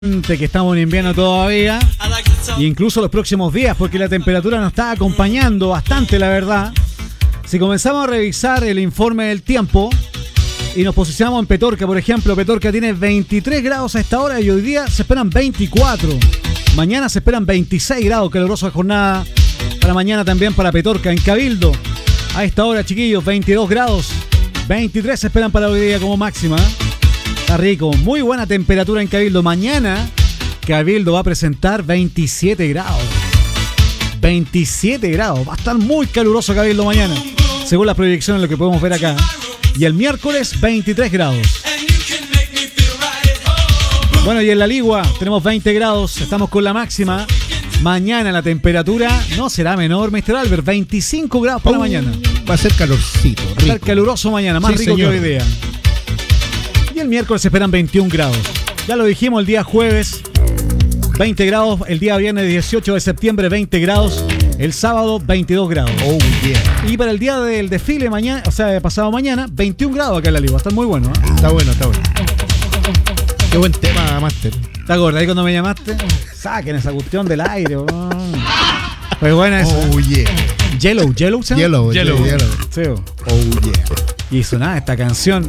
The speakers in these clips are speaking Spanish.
Que estamos en invierno todavía, e incluso los próximos días, porque la temperatura nos está acompañando bastante, la verdad. Si comenzamos a revisar el informe del tiempo y nos posicionamos en Petorca, por ejemplo, Petorca tiene 23 grados a esta hora y hoy día se esperan 24. Mañana se esperan 26 grados, calurosa jornada para mañana también para Petorca. En Cabildo, a esta hora, chiquillos, 22 grados, 23 se esperan para hoy día como máxima. Está rico, muy buena temperatura en Cabildo. Mañana Cabildo va a presentar 27 grados. 27 grados. Va a estar muy caluroso Cabildo mañana, según las proyecciones, lo que podemos ver acá. Y el miércoles 23 grados. Bueno, y en La Ligua tenemos 20 grados. Estamos con la máxima. Mañana la temperatura no será menor, Mr. Albert. 25 grados para mañana. Va a ser calorcito. Va a estar caluroso mañana, más rico señor. que hoy día. Y el miércoles se esperan 21 grados. Ya lo dijimos, el día jueves 20 grados, el día viernes 18 de septiembre 20 grados, el sábado 22 grados. Oh, yeah. Y para el día del desfile mañana, o sea, pasado mañana, 21 grados acá en La Ligua. Está muy bueno, ¿eh? Está bueno, está bueno. Qué buen tema, Master. ¿Te acordás ahí cuando me llamaste? Saquen esa cuestión del aire, bro. Pues buena esa. Oh, yeah. Yellow, ¿se llama? Yellow. Sí. Oh, yeah. Y sonaba esta canción.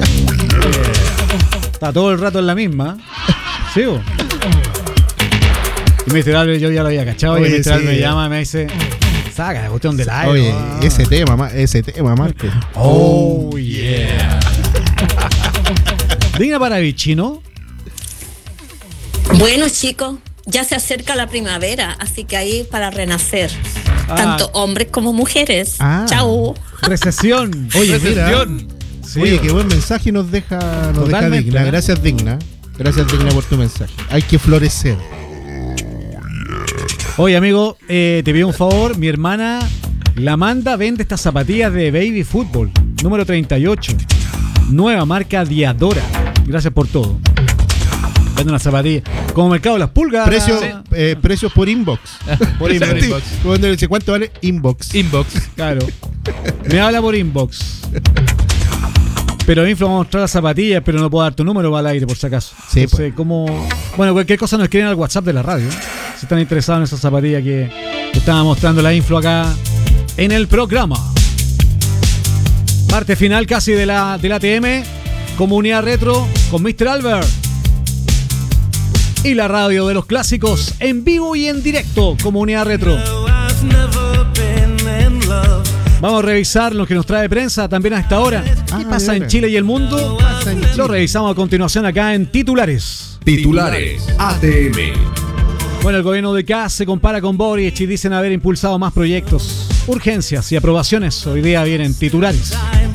Está todo el rato en la misma. ¿Sí? Y Mr. Albert yo ya lo había cachado. Oye, y Mr. sí. Albert me llama y me dice: saca la cuestión del aire. Oye, ese tema, Master. Oh, yeah. Digna para Vicino. Bueno, chicos, ya se acerca la primavera, así que ahí para renacer. Tanto hombres como mujeres. Chau. Recesión. Oye, mira. Sí. Oye, qué buen mensaje nos deja Digna. ¿eh? Gracias, Digna. Gracias, Digna, por tu mensaje. Hay que florecer. Oye, amigo, te pido un favor. Mi hermana, la Amanda, vende estas zapatillas de Baby Fútbol, número 38. Nueva marca Diadora. Gracias por todo. Vende una zapatilla. Como Mercado de las Pulgas. Precios por inbox. Por inbox. Cuando dice cuánto vale inbox. Claro. Me habla por inbox. Pero Inflo va a mostrar las zapatillas, pero no puedo dar tu número para el aire, por si acaso. Sí, Entonces, bueno, cualquier cosa nos escriben al WhatsApp de la radio, si están interesados en esa zapatilla que estaba mostrando la Inflo acá en el programa. Parte final casi del ATM. Comunidad Retro con Mr. Albert. Y la radio de los clásicos en vivo y en directo. Comunidad Retro. Vamos a revisar lo que nos trae prensa también a esta hora. ¿Qué pasa en Chile y el mundo? Lo revisamos a continuación acá en Titulares. Titulares ATM. Bueno, el gobierno de Kast se compara con Boric y dicen haber impulsado más proyectos. Urgencias y aprobaciones. Hoy día vienen titulares.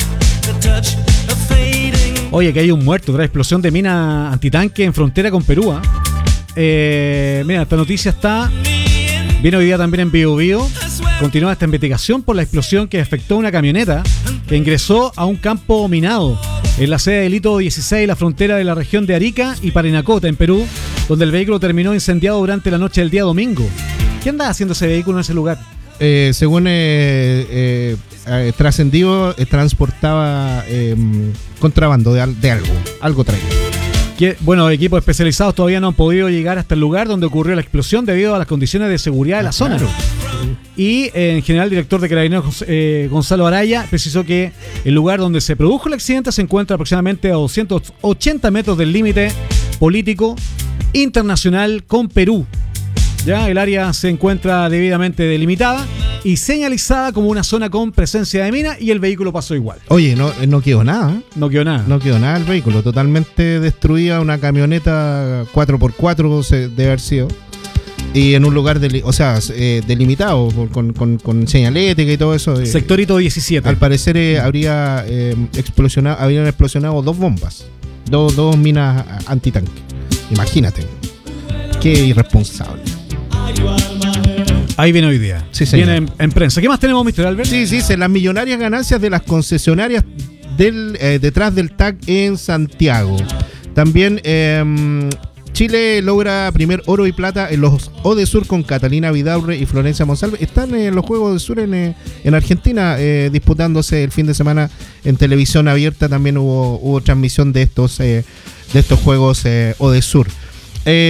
Oye, que hay un muerto tras explosión de mina antitanque en frontera con Perú. Mira, esta noticia viene hoy día también en Bio Bio. Continúa esta investigación por la explosión que afectó una camioneta que ingresó a un campo minado en la sede del Hito 16, la frontera de la región de Arica y Parinacota, en Perú, donde el vehículo terminó incendiado durante la noche del día domingo. ¿Qué andaba haciendo ese vehículo en ese lugar? Según trascendido, transportaba contrabando de algo traía. Bueno, equipos especializados todavía no han podido llegar hasta el lugar donde ocurrió la explosión debido a las condiciones de seguridad de la zona. Claro. Y en general, el director de Carabineros, Gonzalo Araya, precisó que el lugar donde se produjo el accidente se encuentra aproximadamente a 280 metros del límite político internacional con Perú. Ya el área se encuentra debidamente delimitada y señalizada como una zona con presencia de mina, y el vehículo pasó igual. Oye, no quedó nada. No quedó nada. No quedó nada el vehículo, totalmente destruida, una camioneta 4x4 debe haber sido. Y en un lugar delimitado con señalética y todo eso. Sectorito 17. Al parecer habrían explosionado 2 bombas. Dos minas antitanque. Imagínate. Qué irresponsable. Ahí viene hoy día. Sí, señor. Viene en prensa. ¿Qué más tenemos, Mr. Albert? Sí, las millonarias ganancias de las concesionarias detrás del TAC en Santiago. También Chile logra primer oro y plata en los Odesur con Catalina Vidaurre y Florencia Monsalve. Están en los Juegos Odesur en Argentina, disputándose el fin de semana en televisión abierta. También hubo transmisión de estos Juegos Odesur.